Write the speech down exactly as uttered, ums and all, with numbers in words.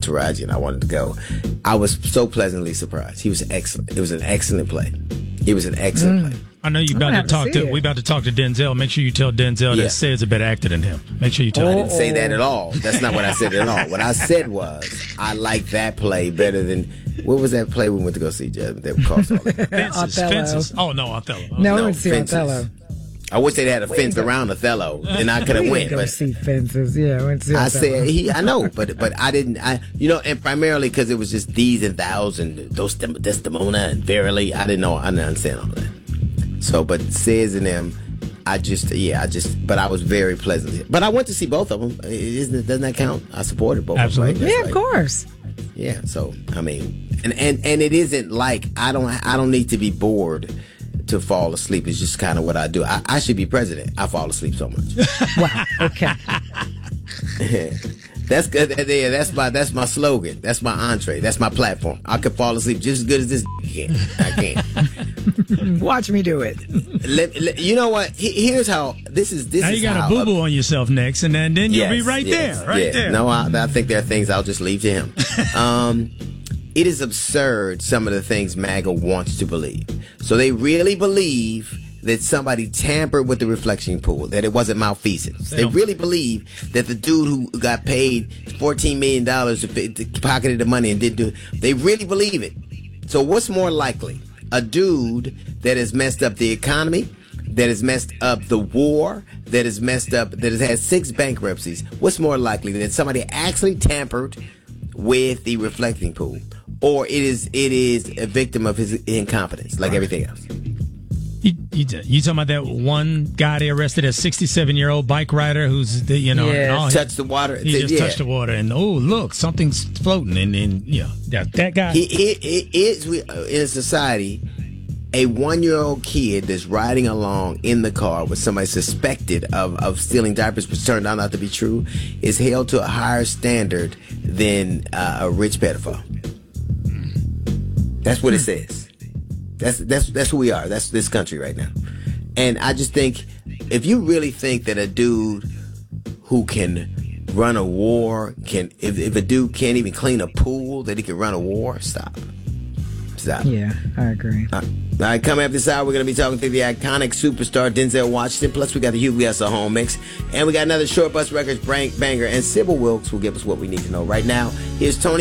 Taraji and I wanted to go. I was so pleasantly surprised. He was excellent. It was an excellent play. It was an excellent mm. play. I know you about to talk to. to we about to talk to Denzel. Make sure you tell Denzel yeah. that Ced's a better actor than him. Make sure you tell. I him. didn't say that at all. That's not what I said at all. What I said was I like that play better than what was that play we went to go see? Jeff? That cost all that. Fences, fences. Oh no, Othello. No, no we went to see Fences. Othello. I wish they'd had a we fence around Othello, and I could have went. Go but see Fences, yeah. I, went to see I Othello. said he. I know, but but I didn't. I you know, and primarily because it was just these and thous and those Desdemona and Verily. I didn't know. I didn't understand all that. So, but Cez and them, I just, yeah, I just, but I was very pleasantly. But I went to see both of them. Isn't, doesn't that count? I supported both Absolutely. of them. Right? Yeah, like, of course. Yeah, so, I mean, and, and, and it isn't like, I don't, I don't need to be bored to fall asleep. It's just kind of what I do. I, I should be president. I fall asleep so much. Wow, okay. That's good. Yeah, that's my that's my slogan. That's my entree. That's my platform. I could fall asleep just as good as this can. I can. Watch me do it. Let, let, you know what? Here's how. This is this. Now is you got how, a boo boo on yourself next, and then then you'll yes, be right yes, there, right yes. there. No, I, I think there are things I'll just leave to him. Um, it is absurd. Some of the things MAGA wants to believe. So they really believe that somebody tampered with the reflection pool, that it wasn't malfeasance. They really believe that the dude who got paid fourteen million dollars to, to pocketed the money and didn't do it, they really believe it. So what's more likely? A dude that has messed up the economy, that has messed up the war, that has messed up, that has had six bankruptcies. What's more likely that somebody actually tampered with the reflecting pool, or it is it is a victim of his incompetence, like right. everything else? You, you, you talking about that one guy they arrested, a sixty-seven-year-old bike rider who's, the, you know, yeah. all, touched the water. He just yeah. touched the water, and oh, look, something's floating, and then yeah, that, that guy. He it, it is in a society, a one-year-old kid that's riding along in the car with somebody suspected of of stealing diapers, which turned out not to be true, is held to a higher standard than uh, a rich pedophile. That's what it says. That's that's that's who we are. That's this country right now. And I just think if you really think that a dude who can run a war can if, if a dude can't even clean a pool, that he can run a war, stop. Stop. Yeah, I agree. All right, All right coming up this hour, we're going to be talking to the iconic superstar Denzel Washington. Plus, we got the Hugh Lessa home mix. And we got another Short Bus Records bang, banger. And Sybil Wilkes will give us what we need to know. Right now, here's Tony.